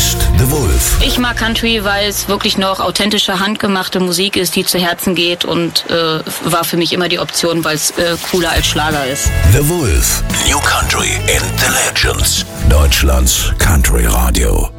ist The Wolf. Ich mag Country, weil es wirklich noch authentische, handgemachte Musik ist, die zu Herzen geht und war für mich immer die Option, weil es cooler als Schlager ist. The Wolf. New Country in the Legends. Deutschlands Country Radio.